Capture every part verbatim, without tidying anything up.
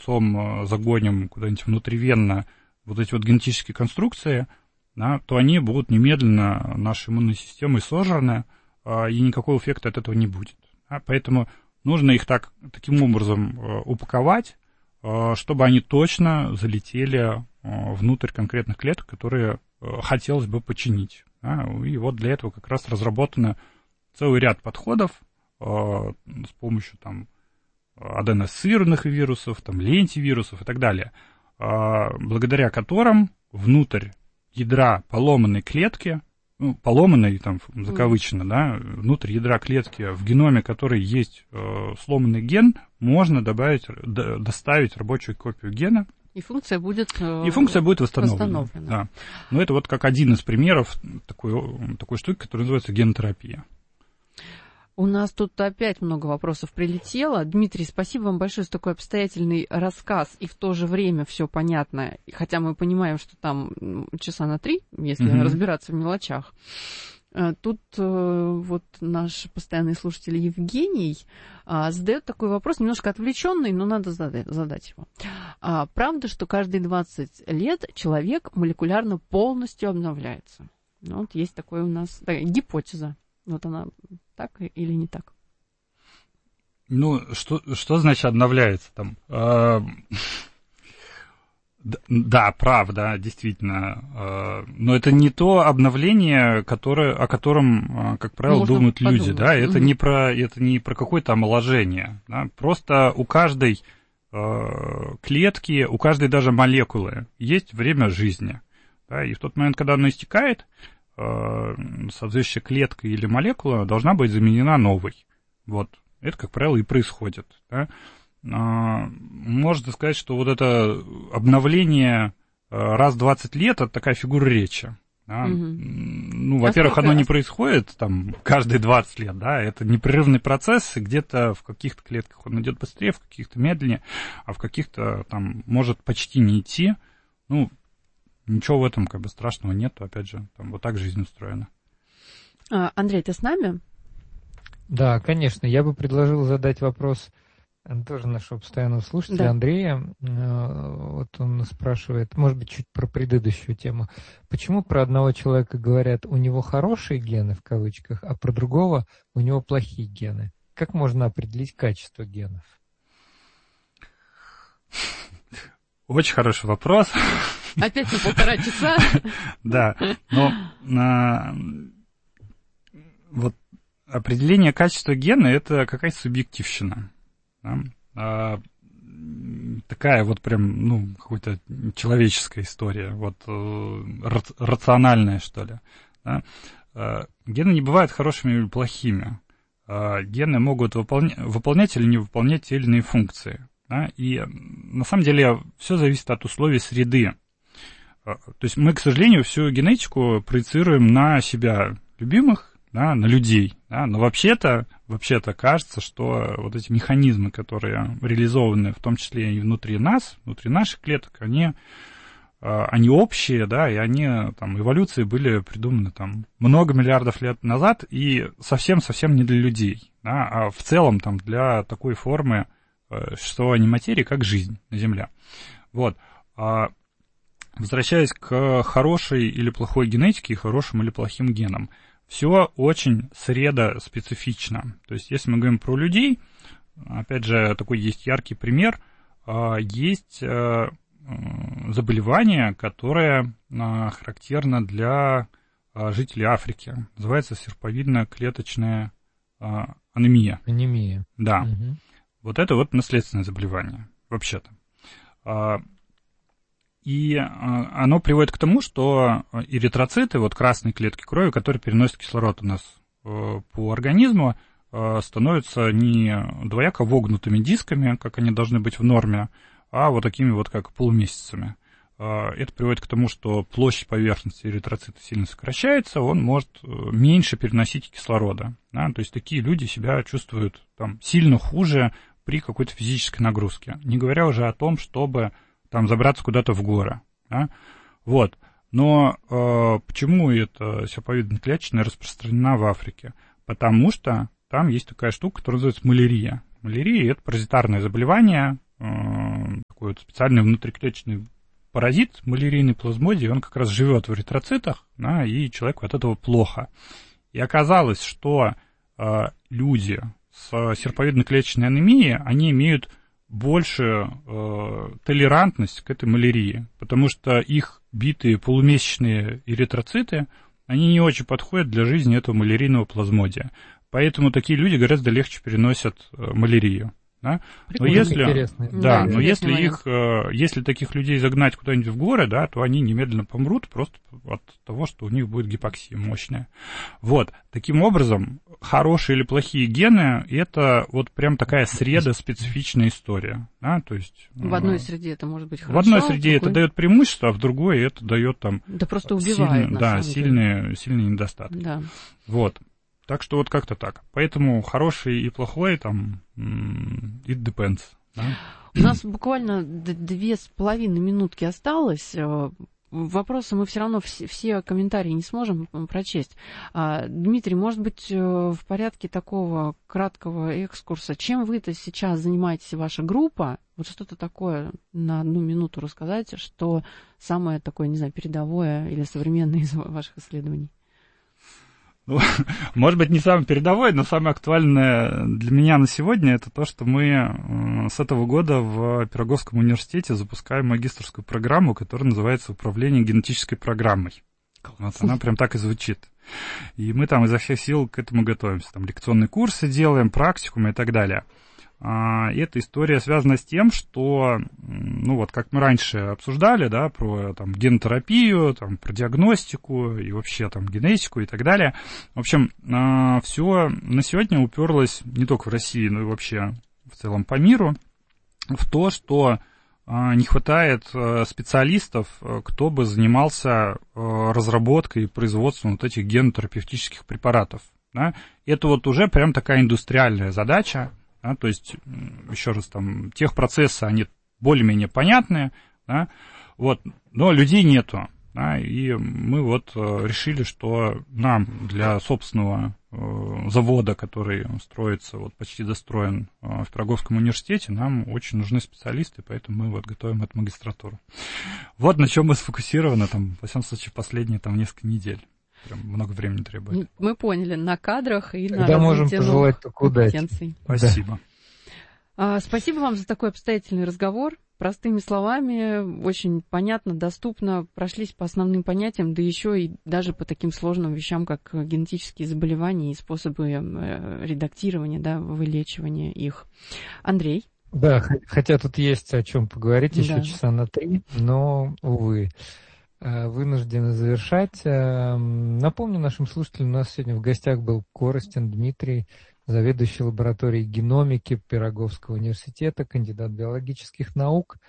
свинцом загоним куда-нибудь внутривенно вот эти вот генетические конструкции, да, то они будут немедленно нашей иммунной системой сожраны, и никакого эффекта от этого не будет. Да. Поэтому нужно их так, таким образом упаковать, чтобы они точно залетели внутрь конкретных клеток, которые хотелось бы починить. Да. И вот для этого как раз разработано целый ряд подходов с помощью там аденоассоциированных вирусов, там, лентивирусов и так далее, благодаря которым внутрь ядра поломанной клетки, ну, поломанной, там, закавычено, да, внутрь ядра клетки, в геноме которой есть э, сломанный ген, можно добавить, д- доставить рабочую копию гена. И функция будет, э, и функция будет восстановлена. восстановлена. Да. Но это вот как один из примеров такой, такой штуки, которая называется генотерапия. У нас тут опять много вопросов прилетело. Дмитрий, спасибо вам большое за такой обстоятельный рассказ, и в то же время все понятно, хотя мы понимаем, что там часа на три, если mm-hmm. разбираться в мелочах. Тут вот наш постоянный слушатель Евгений задает такой вопрос, немножко отвлеченный, но надо задать, задать его. Правда, что каждые двадцать лет человек молекулярно полностью обновляется? Ну, вот есть такое у нас такая гипотеза. Вот она так или не так? Ну, что, что значит обновляется там? А, да, правда, действительно. А, но это не то обновление, которое, о котором, как правило, можно думают подумать. Люди. Да? Это, mm-hmm. не про, это не про какое-то омоложение. Да? Просто у каждой а, клетки, у каждой даже молекулы есть время жизни. Да? И в тот момент, когда оно истекает, соответствующая клетка или молекула должна быть заменена новой. Вот. Это, как правило, и происходит. Да? Можно сказать, что вот это обновление раз в двадцать лет – это такая фигура речи. Да? Угу. Ну, во-первых, оно не происходит там, каждые двадцать лет. Да? Это непрерывный процесс, и где-то в каких-то клетках он идет быстрее, в каких-то медленнее, а в каких-то там может почти не идти. Ну, ничего в этом как бы страшного нет, опять же, там вот так жизнь устроена. А, Андрей, ты с нами? Да, конечно. Я бы предложил задать вопрос тоже нашего постоянного слушателя, да. Андрея. Вот он спрашивает, может быть, чуть про предыдущую тему. Почему про одного человека говорят, у него хорошие гены, в кавычках, а про другого у него плохие гены? Как можно определить качество генов? Очень хороший вопрос. Опять на полтора часа. Да, но вот определение качества гена – это какая-то субъективщина. Такая вот прям, ну, какая-то человеческая история, вот рациональная, что ли. Гены не бывают хорошими или плохими. Гены могут выполнять или не выполнять те или иные функции. И на самом деле все зависит от условий среды. То есть мы, к сожалению, всю генетику проецируем на себя любимых, да, на людей. Да, но вообще-то, вообще-то кажется, что вот эти механизмы, которые реализованы в том числе и внутри нас, внутри наших клеток, они, они общие, да, и они там, эволюцией были придуманы там, много миллиардов лет назад и совсем-совсем не для людей, да, а в целом там, для такой формы существования материи, как жизнь на Земле. Вот. Возвращаясь к хорошей или плохой генетике и хорошим или плохим генам, все очень средоспецифично. То есть, если мы говорим про людей, опять же, такой есть яркий пример, есть заболевание, которое характерно для жителей Африки. Называется серповидно-клеточная анемия. Анемия. Да. Угу. Вот это вот наследственное заболевание, вообще-то. И оно приводит к тому, что эритроциты, вот красные клетки крови, которые переносят кислород у нас по организму, становятся не двояко вогнутыми дисками, как они должны быть в норме, а вот такими вот как полумесяцами. Это приводит к тому, что площадь поверхности эритроцита сильно сокращается, он может меньше переносить кислорода. Да? То есть такие люди себя чувствуют там, сильно хуже при какой-то физической нагрузке. Не говоря уже о том, чтобы там забраться куда-то в горы. Да? Вот. Но э, почему эта серповидно-клеточная распространена в Африке? Потому что там есть такая штука, которая называется малярия. Малярия – это паразитарное заболевание, э, такой вот специальный внутриклеточный паразит, малярийный плазмодий, он как раз живет в эритроцитах, да, и человеку от этого плохо. И оказалось, что э, люди с серповидно-клеточной анемией, они имеют большую э, толерантность к этой малярии, потому что их битые полумесячные эритроциты, они не очень подходят для жизни этого малярийного плазмодия. Поэтому такие люди гораздо легче переносят э, малярию. Да? Но если, да, да, но если их, если таких людей загнать куда-нибудь в горы, да, то они немедленно помрут просто от того, что у них будет гипоксия мощная. Вот. Таким образом, хорошие или плохие гены – это вот прям такая среда-специфичная история. Да? То есть, в одной среде это может быть хорошо. В одной среде это дает преимущество, а в другой это дает там да просто убивает, сильный, да, сильные, сильные недостатки. Да. Вот. Так что вот как-то так. Поэтому хороший и плохой, там, it depends. Да? У нас буквально две с половиной минутки осталось. Вопросы мы все равно, все, все комментарии не сможем прочесть. Дмитрий, может быть, в порядке такого краткого экскурса, чем вы-то сейчас занимаетесь, ваша группа? Вот что-то такое на одну минуту рассказать, что самое такое, не знаю, передовое или современное из ваших исследований? Ну, может быть, не самое передовое, но самое актуальное для меня на сегодня это то, что мы с этого года в Пироговском университете запускаем магистерскую программу, которая называется «Управление генетической программой». Вот она прям так и звучит. И мы там изо всех сил к этому готовимся. Там лекционные курсы делаем, практикумы и так далее. И эта история связана с тем, что, ну вот, как мы раньше обсуждали, да, про там, генотерапию, там, про диагностику и вообще там генетику и так далее. В общем, все на сегодня уперлось не только в России, но и вообще в целом по миру в то, что не хватает специалистов, кто бы занимался разработкой и производством вот этих генотерапевтических препаратов. Да. Это вот уже прям такая индустриальная задача. Да, то есть, еще раз, там, техпроцессы, они более-менее понятные, да, вот, но людей нету, да, и мы вот решили, что нам для собственного э, завода, который строится, вот почти достроен э, в Пироговском университете, нам очень нужны специалисты, поэтому мы вот готовим эту магистратуру. Вот на чем мы сфокусированы, там, во всяком случае, последние там несколько недель. Прям много времени требует. Мы поняли, на кадрах и Когда на развитии новых компетенций. Спасибо. Да. Спасибо вам за такой обстоятельный разговор. Простыми словами, очень понятно, доступно, прошлись по основным понятиям, да еще и даже по таким сложным вещам, как генетические заболевания и способы редактирования, да, вылечивания их. Андрей? Да, хотя тут есть о чем поговорить еще да. часа на три, но, увы. Вынуждены завершать. Напомню нашим слушателям, у нас сегодня в гостях был Коростин Дмитрий, заведующий лабораторией геномики Пироговского университета, кандидат биологических наук.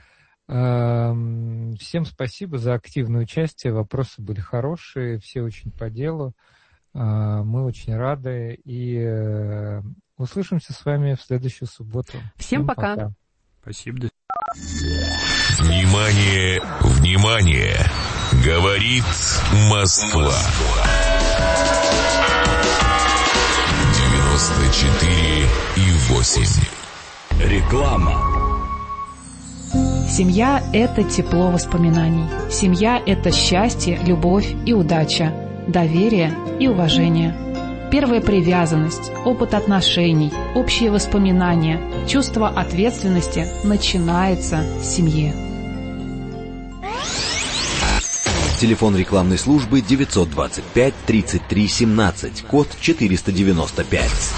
Всем спасибо за активное участие, вопросы были хорошие, все очень по делу. Мы очень рады и услышимся с вами в следующую субботу. Всем, Всем пока. пока. Спасибо. Внимание, внимание! Говорит Москва. девяносто четыре и восемь. Реклама. Семья – это тепло воспоминаний. Семья – это счастье, любовь и удача, доверие и уважение. Первая привязанность, опыт отношений, общие воспоминания, чувство ответственности начинается с семьи. Телефон рекламной службы девятьсот двадцать пять тридцать три семнадцать, код четыреста девяносто пять.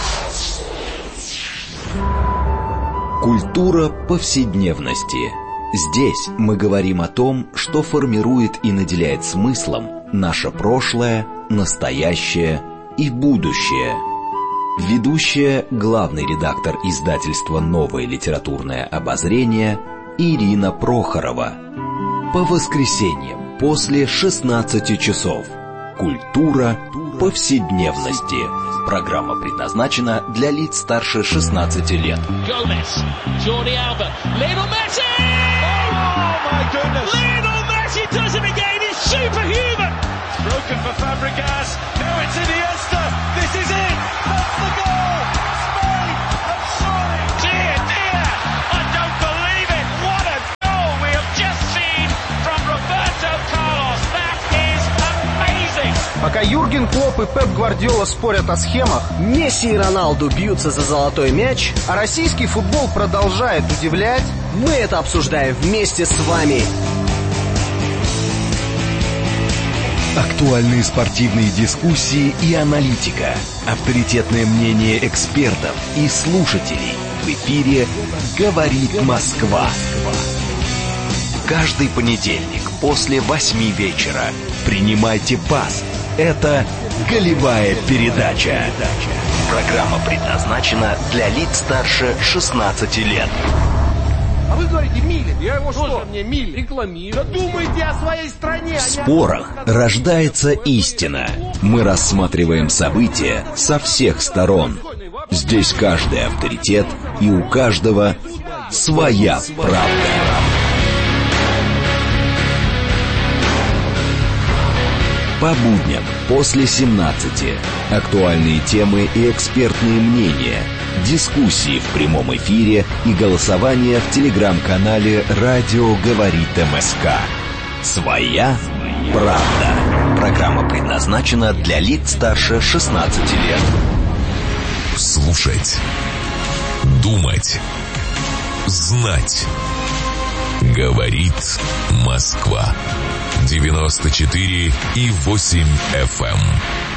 Культура повседневности. Здесь мы говорим о том, что формирует и наделяет смыслом наше прошлое, настоящее и будущее. Ведущая, главный редактор издательства «Новое литературное обозрение» Ирина Прохорова. По воскресеньям после шестнадцати часов. Культура повседневности. Программа предназначена для лиц старше шестнадцати лет. Гомес, Jordi Alba, Lionel Messi! Oh my goodness! Lionel Messi does it again. He's superhuman. Broken for Fabregas. Now it's Iniesta. This is it. That's the goal. Spain have scored it. Dear, dear. I don't believe it. What a Пока Юрген Клопп и Пеп Гвардиола спорят о схемах, Месси и Роналду бьются за золотой мяч, а российский футбол продолжает удивлять, мы это обсуждаем вместе с вами. Актуальные спортивные дискуссии и аналитика, авторитетное мнение экспертов и слушателей. В эфире «Говорит Москва». Каждый понедельник после восьми вечера принимайте пас. Это «Голевая передача». Программа предназначена для лиц старше шестнадцати лет. А вы говорите мили, я его что? Мне мили рекламирую. Да думайте о своей стране. В спорах рождается истина. Мы рассматриваем события со всех сторон. Здесь каждый авторитет, и у каждого своя правда. По будням после семнадцати. Актуальные темы и экспертные мнения. Дискуссии в прямом эфире и голосование в телеграм-канале «Радио говорит МСК». Своя правда. Программа предназначена для лиц старше шестнадцати лет. Слушать. Думать. Знать. Говорит Москва. девяносто четыре и восемь эф эм.